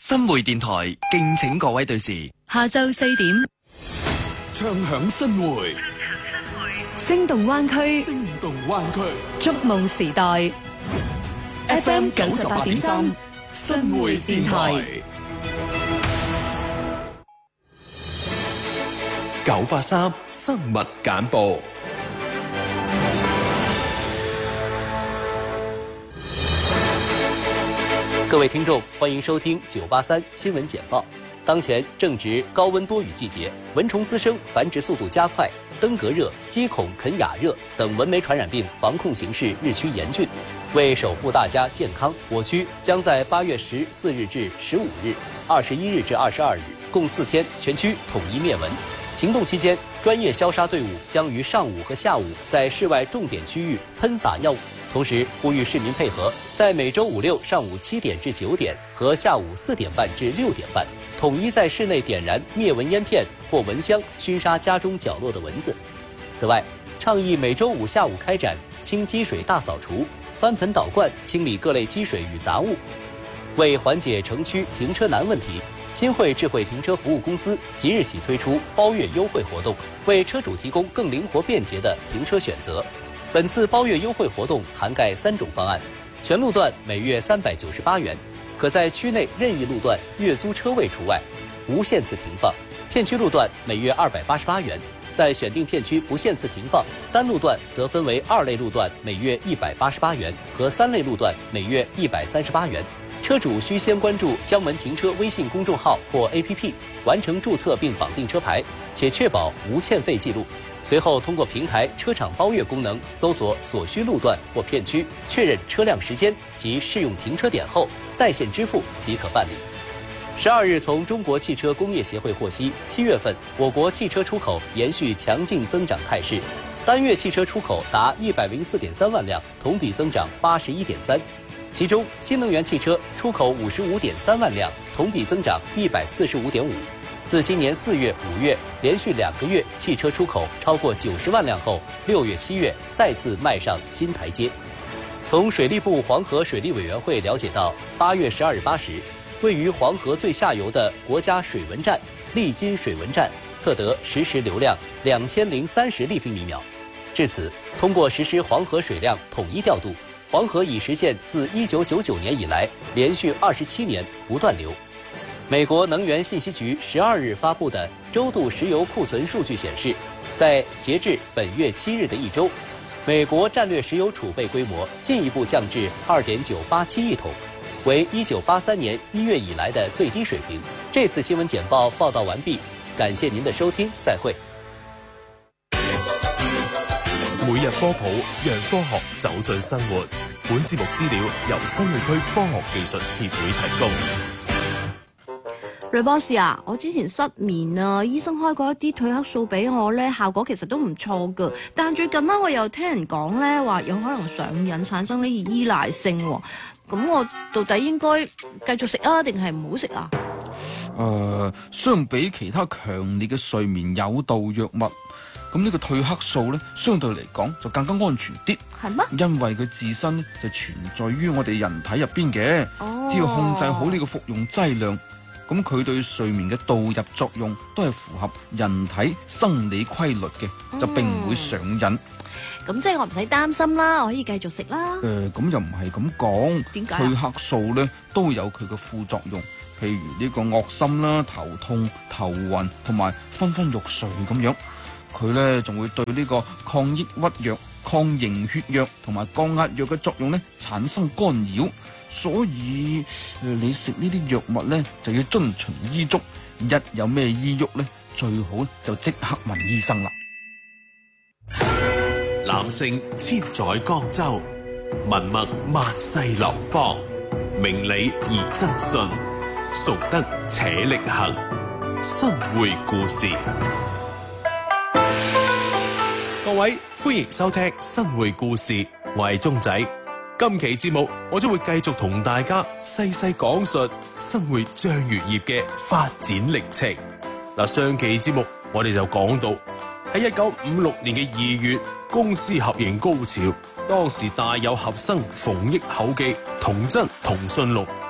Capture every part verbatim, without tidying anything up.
新會電台敬請各位對時， 下晝四點， 唱響新會， 聲動灣區， 聲動灣區， 觸夢時代 F M 九十八點三，新會電台九八三新聞簡報。 各位听众，欢迎收听九八三新闻简报。当前正值高温多雨季节，蚊虫滋生，繁殖速度加快，登革热、鸡孔肯雅热等蚊媒传染病防控形势日趋严峻。为守护大家健康，我区将在八月十四日至十五日、二十一日至二十二日共四天全区统一灭蚊。行动期间，专业消杀队伍将于上午和下午在室外重点区域喷洒药物。同时呼吁市民配合，在每周五六上午七点至九点和下午四点半至六点半，统一在室内点燃灭蚊烟片或蚊香，熏杀家中角落的蚊子。此外，倡议每周五下午开展清积水大扫除，翻盆倒灌清理各类积水与杂物。为缓解城区停车难问题，新会智慧停车服务公司即日起推出包月优惠活动，为车主提供更灵活便捷的停车选择。本次包月优惠活动涵盖三种方案，全路段每月三百九十八元，可在区内任意路段月租车位除外，无限次停放；片区路段每月二百八十八元，在选定片区不限次停放；单路段则分为二类路段每月一百八十八元和三类路段每月一百三十八元。车主需先关注江门停车微信公众号或 A P P， 完成注册并绑定车牌，且确保无欠费记录。随后通过平台车厂包月功能搜索所需路段或片区，确认车辆时间及适用停车点后，在线支付即可办理。十二日，从中国汽车工业协会获悉，七月份我国汽车出口延续强劲增长态势，单月汽车出口达一百零四点三万辆，同比增长八十一点三。其中，新能源汽车出口五十五点三万辆，同比增长一百四十五点五。自今年四月、五月连续两个月汽车出口超过九十万辆后，六月、七月再次迈上新台阶。从水利部黄河水利委员会了解到，八月十二日八时，位于黄河最下游的国家水文站利津水文站测得实时流量两千零三十立方米秒。至此，通过实施黄河水量统一调度，黄河已实现自一九九九年以来连续二十七年不断流。美国能源信息局十二日发布的周度石油库存数据显示，在截至本月七日的一周，美国战略石油储备规模进一步降至二点九八七亿桶，为一九八三年一月以来的最低水平。这次新闻简报报道完毕，感谢您的收听，再会。 每日科普，讓科學走進生活。本節目資料由新會區科學技術協會提供。 雷博士啊，我之前失眠啊，醫生開過一啲褪黑素俾我咧，效果其實都唔錯噶。但最近呢，我又聽人講咧，話有可能上癮，產生呢啲依賴性喎。咁我到底應該繼續食啊，定係唔好食啊？ 誒、呃，相比其他強烈嘅睡眠誘導藥物，咁呢個褪黑素咧，相對嚟講就更加安全啲。 係咩？ 因為佢自身咧就存在於我哋人體入邊嘅，哦、只要控制好呢個服用劑量。咁佢對睡眠嘅導入作用都係符合人體生理規律嘅，嗯、就並唔會上癮。 咁即係我唔使擔心啦，我可以繼續食啦。 誒，咁又唔係咁講。 點解？ 褪黑素咧都有佢嘅副作用，譬如呢個噁心啦、頭痛、頭暈同埋昏昏欲睡咁樣。佢咧仲會對呢個抗抑鬱藥、抗凝血藥同埋降壓藥嘅作用咧產生干擾。所以誒，你食呢啲藥物咧就要遵循醫囑，一有咩醫鬱咧，最好就即刻問醫生啦。 男性千載江州，文墨萬世流芳，明理而真信，崇德且力行。新會故事， 各位歡迎收聽新會故事，我係鐘仔。今期節目我將會繼續同大家細細講述新會醬園業嘅發展歷程。嗱，上期節目我哋就講到喺一九五六年嘅二月，公私合營高潮，當時大有俠生馮益厚記、童真、童信龍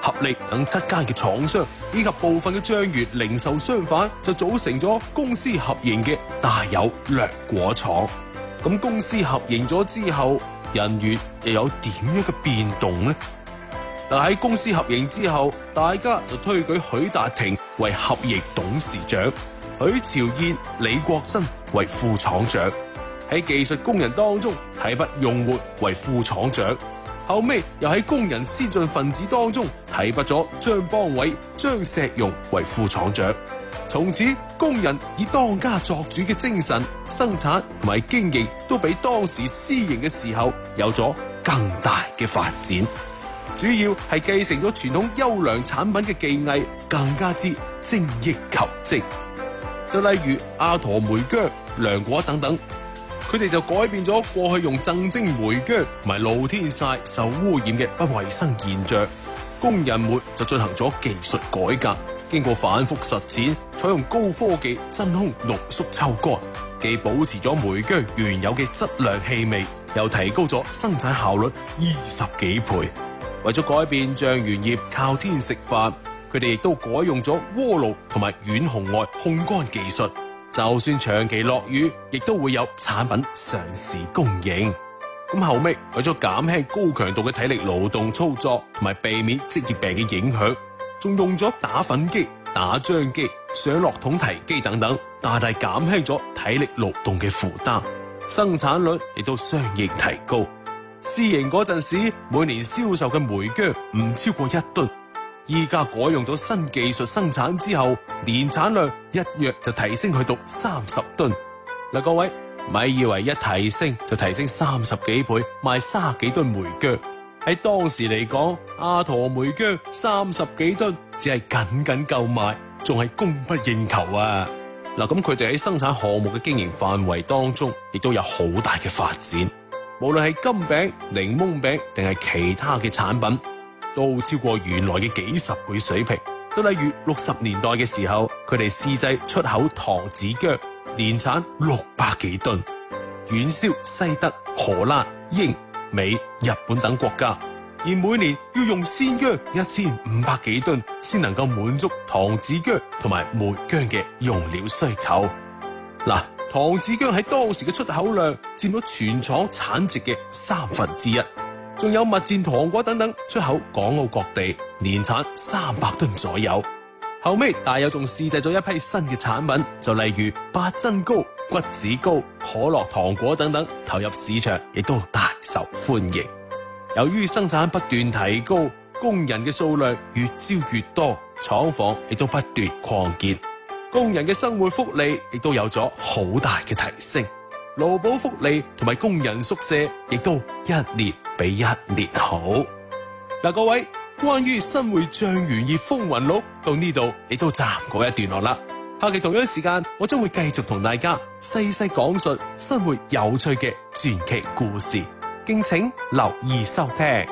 合力等七間嘅廠商以及部分嘅醬園零售商販就組成咗公私合營嘅大有良果廠。咁公司合營咗之後，人員又有點樣嘅變動呢？嗱，喺公司合營之後，大家就推舉許達廷為合營董事長，許朝燕、李國珍為副廠長。喺技術工人當中提拔容活為副廠長，後尾又喺工人先進分子當中提拔咗張邦偉、張錫容為副廠長。從此，工人以當家作主嘅精神，生產同埋經營都比當時私營嘅時候有咗更大嘅發展。主要係繼承咗傳統優良產品嘅技藝，更加之精益求精。就例如阿駝梅薑、涼果等等，佢哋就改變咗過去用正蒸梅薑同埋露天曬受污染嘅不衛生現象。工人們就進行咗技術改革，經過反覆實踐，採用高科技真空濃縮抽乾，既保持咗梅薑原有嘅質量氣味，又提高咗生產效率二十幾倍。為咗改變醬園業靠天食飯，佢哋亦都改用咗鍋爐同埋遠紅外烘乾技術，就算長期落雨，亦都會有產品上市供應。咁後尾為咗減輕高強度嘅體力勞動操作，同埋避免職業病嘅影響，仲用咗打粉機、打漿機、上落桶提機等等，大大減輕咗體力勞動嘅負擔，生產率亦都相應提高。私營嗰陣時，每年銷售嘅梅薑唔超過一噸，依家改用咗新技術生產之後，年產量一躍就提升去到三十噸。嗱，各位咪以為一提升就提升三十幾倍，賣卅幾噸梅薑。喺當時嚟講，阿駝梅薑三十幾噸只係僅僅夠賣，仲係供不應求啊！嗱，咁佢哋喺生產項目嘅經營範圍當中，亦都有好大嘅發展。無論係金餅、檸檬餅定係其他嘅產品，都超過原來嘅幾十倍水平。就例如六十年代嘅時候，佢哋試製出口糖子薑，年產六百幾噸，遠銷西德、荷蘭、英、美、日本等國家，而每年要用鮮薑一千五百幾噸，先能夠滿足糖子薑同埋梅薑嘅用料需求。嗱，糖子薑喺當時嘅出口量佔咗全廠產值嘅三分之一，仲有蜜餞糖果等等出口港澳各地，年產三百噸左右。後尾大有仲試製咗一批新嘅產品，就例如八珍糕、骨子糕、可樂糖果等等，投入市場亦都大受歡迎。由於生產不斷提高，工人嘅數量越招越多，廠房亦都不斷擴建，工人嘅生活福利亦都有咗好大嘅提升，勞保福利同埋工人宿舍亦都一年比一年好。嗱，各位，關於新會醬園業風雲錄到呢度亦都暫告一段落啦。下期同樣時間，我將會繼續同大家細細講述新會有趣嘅傳奇故事，敬請留意收聽。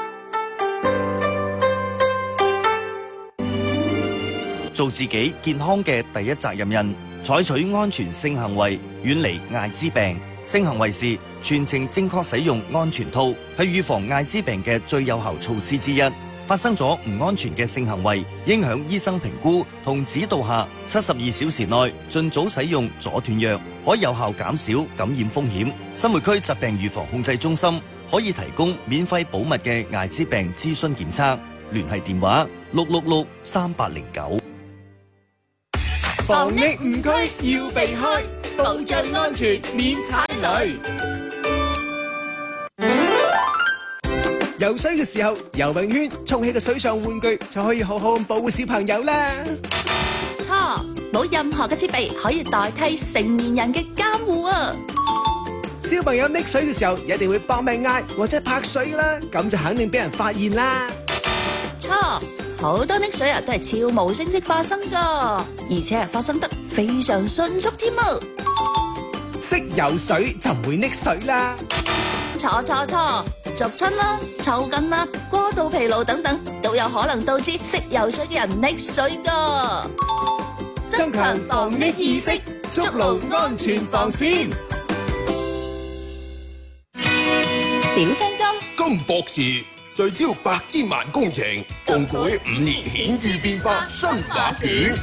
做自己健康嘅第一責任人，採取安全性行為，遠離艾滋病。性行為時全程正確使用安全套，係預防艾滋病嘅最有效措施之一。發生咗唔安全嘅性行為，應響醫生評估同指導下，七十二小時內盡早使用阻斷藥，可有效減少感染風險。新會區疾病預防控制中心可以提供免費保密嘅艾滋病諮詢檢測，聯繫電話六六六三八零九。 防疫誤區要避開，保障安全免踩雷。 游水嘅時候，游泳圈充氣嘅水上玩具就可以好好咁保護小朋友啦。 錯，冇任何嘅設備可以代替成年人嘅監護啊！ 小朋友溺水嘅時候，一定會搏命嗌或者拍水啦，咁就肯定俾人發現啦。 錯，好多溺水啊都係悄無聲息發生噶，而且係發生得非常迅速添啊！ 識游水就唔會溺水啦。 錯錯錯，逐親啦、抽筋啦、過度疲勞等等，都有可能導致識游水嘅人溺水噶。 增強防溺意識，築牢安全防線。 小青金， 金博士， 聚焦百千萬工程，共繪五年顯著變化新畫卷。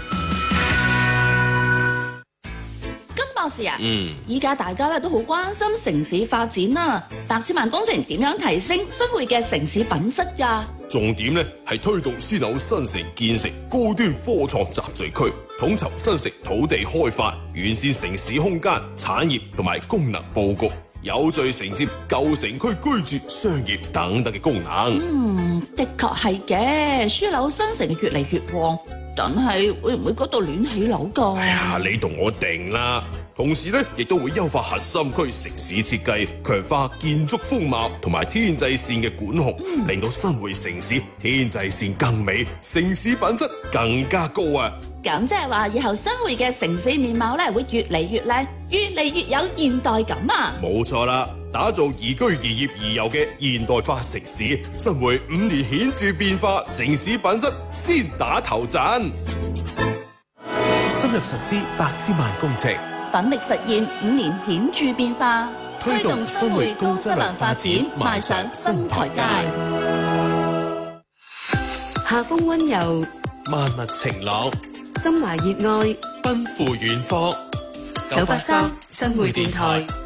金博士啊， 嗯， 依家大家咧都好關心城市發展啦，百千萬工程點樣提升新會嘅城市品質㗎？ 重點咧係推動私樓新城建成高端科創集聚區，統籌新城土地開發，完善城市空間、產業同埋功能佈局，有序承接舊城區居住、商業等等嘅功能。 嗯，的確係嘅，樞紐新城越嚟越旺，但係會唔會嗰度亂起樓㗎？ 哎呀，你同我定啦。同時咧，亦都會優化核心區城市設計，強化建築風貌同埋天際線嘅管控，嗯、令到新會城市天際線更美，城市品質更加高啊！ 咁即係話，以後新會嘅城市面貌咧會越嚟越靚，越嚟越有現代感啊！ 冇錯啦，打造宜居宜業宜遊嘅現代化城市，新會五年顯著變化，城市品質先打頭陣。深入實施百千萬工程， 奮力實現五年顯著變化， 推動新會高質量發展邁上新台階。 夏風溫柔， 萬物晴朗， 心懷熱愛， 奔赴遠方。 九八三新會電台。